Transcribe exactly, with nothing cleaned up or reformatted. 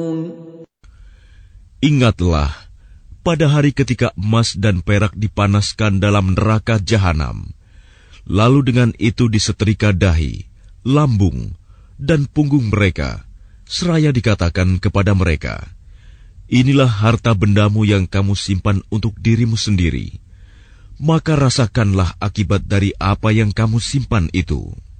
Ingatlah pada hari ketika emas dan perak dipanaskan dalam neraka jahanam, lalu dengan itu disetrika dahi, lambung, dan punggung mereka, seraya dikatakan kepada mereka, inilah harta bendamu yang kamu simpan untuk dirimu sendiri, maka rasakanlah akibat dari apa yang kamu simpan itu.